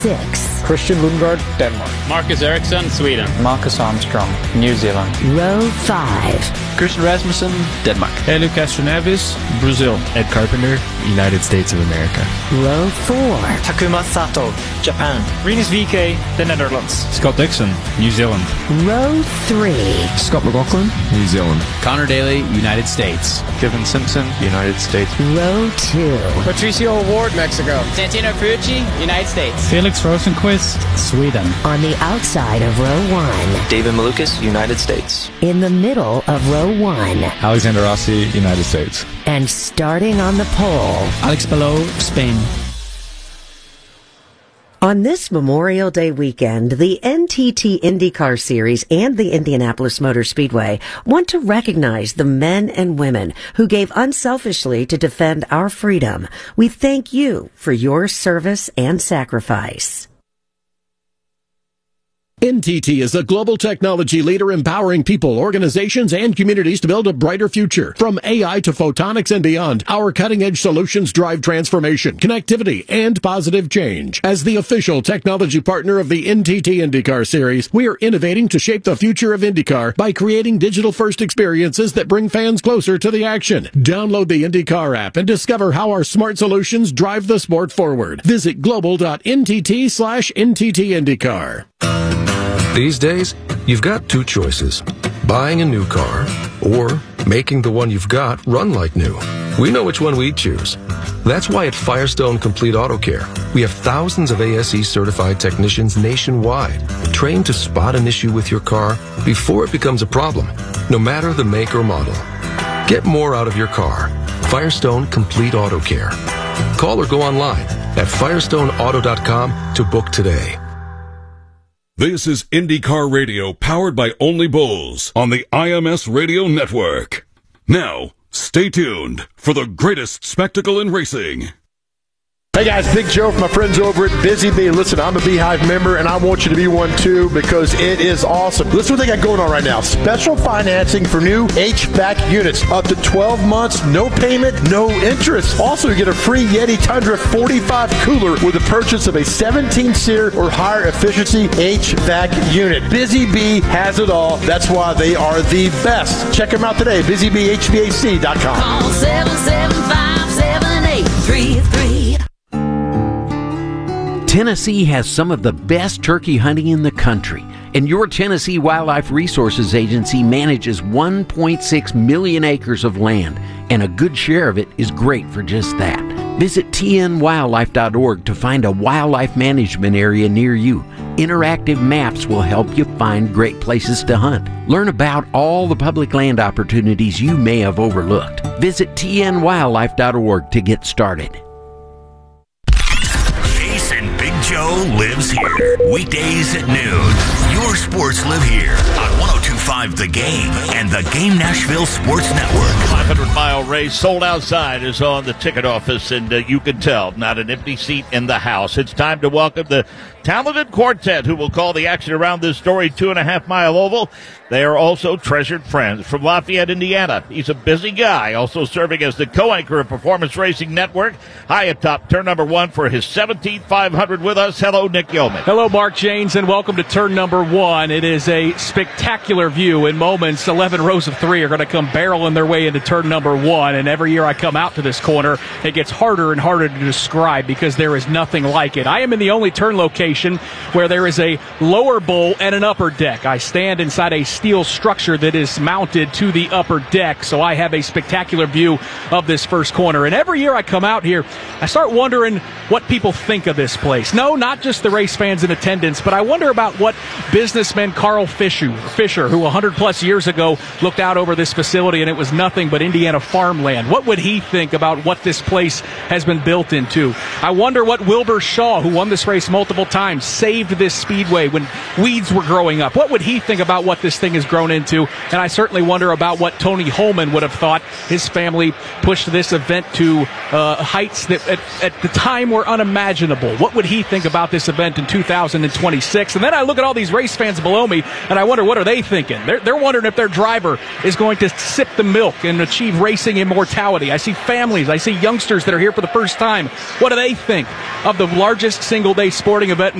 6. Christian Lundgaard, Denmark. Marcus Ericsson, Sweden. Marcus Armstrong, New Zealand. Row 5. Christian Rasmussen, Denmark. Helio Castroneves, Brazil. Ed Carpenter, United States of America. Row 4. Takuma Sato, Japan. Rinus VeeKay, the Netherlands. Scott Dixon, New Zealand. Row 3. Scott McLaughlin, New Zealand. Connor Daly, United States. Kevin Simpson, United States. Row 2. Patricio Ward, Mexico. Santino Ferrucci, United States. Felix Rosenquist, Sweden. On the outside of row 1. David Malukas, United States. In the middle of row 1. Alexander Rossi, United States. And starting on the pole. Alex Palou, Spain. On this Memorial Day weekend, the NTT IndyCar Series and the Indianapolis Motor Speedway want to recognize the men and women who gave unselfishly to defend our freedom. We thank you for your service and sacrifice. NTT is a global technology leader empowering people, organizations, and communities to build a brighter future. From AI to photonics and beyond, our cutting-edge solutions drive transformation, connectivity, and positive change. As the official technology partner of the NTT IndyCar Series, we are innovating to shape the future of IndyCar by creating digital-first experiences that bring fans closer to the action. Download the IndyCar app and discover how our smart solutions drive the sport forward. Visit global.ntt/NTT IndyCar. These days, you've got two choices. Buying a new car or making the one you've got run like new. We know which one we'd choose. That's why at Firestone Complete Auto Care, we have thousands of ASE certified technicians nationwide, trained to spot an issue with your car before it becomes a problem, no matter the make or model. Get more out of your car. Firestone Complete Auto Care. Call or go online at firestoneauto.com to book today. This is IndyCar Radio, powered by Only Bulls on the IMS Radio Network. Now, stay tuned for the greatest spectacle in racing. Hey guys, Big Joe from my friends over at Busy Bee. Listen, I'm a Beehive member and I want you to be one too because it is awesome. Listen what they got going on right now. Special financing for new HVAC units. Up to 12 months, no payment, no interest. Also, you get a free Yeti Tundra 45 cooler with the purchase of a 17-SEER or higher efficiency HVAC unit. Busy Bee has it all. That's why they are the best. Check them out today, busybeehvac.com. Call 775-7833. Tennessee has some of the best turkey hunting in the country, and your Tennessee Wildlife Resources Agency manages 1.6 million acres of land, and a good share of it is great for just that. Visit tnwildlife.org to find a wildlife management area near you. Interactive maps will help you find great places to hunt. Learn about all the public land opportunities you may have overlooked. Visit tnwildlife.org to get started. Joe lives here. Weekdays at noon. Your sports live here on 102.5 The Game and the Game Nashville Sports Network. 500-mile race sold outside is on the ticket office, and you can tell, not an empty seat in the house. It's time to welcome the talented quartet who will call the action around this storied 2.5-mile oval. They are also treasured friends from Lafayette, Indiana. He's a busy guy, also serving as the co-anchor of Performance Racing Network. High atop turn number 1 for his 17th 500 with us. Hello, Nick Yeoman. Hello, Mark Janes, and welcome to turn number 1. It is a spectacular view. In moments, 11 rows of 3 are going to come barreling their way into turn number 1, and every year I come out to this corner, it gets harder and harder to describe because there is nothing like it. I am in the only turn location where there is a lower bowl and an upper deck. I stand inside a steel structure that is mounted to the upper deck, so I have a spectacular view of this first corner. And every year I come out here, I start wondering what people think of this place. No, not just the race fans in attendance, but I wonder about what businessman Carl Fisher, who 100-plus years ago looked out over this facility and it was nothing but Indiana farmland. What would he think about what this place has been built into? I wonder what Wilbur Shaw, who won this race multiple times, saved this speedway when weeds were growing up. What would he think about what this thing has grown into? And I certainly wonder about what Tony Holman would have thought. His family pushed this event to heights that at the time were unimaginable. What would he think about this event in 2026. And then I look at all these race fans below me, and I wonder, what are they thinking? They're wondering if their driver is going to sip the milk and achieve racing immortality. I see families, I see youngsters that are here for the first time. What do they think of the largest single-day sporting event